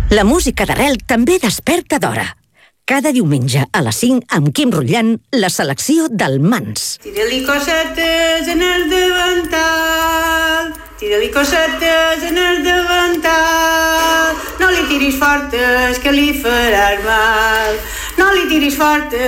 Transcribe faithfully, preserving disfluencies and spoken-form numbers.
La música d'arrel també desperta d'hora. Cada diumenge a les cinc amb Quim Rutllant, la selecció del Mans. Tira-li cosetes en el davantal, tira-li cosetes en el davantal. No li tiris fortes que li faràs mal, no li tiris fortes.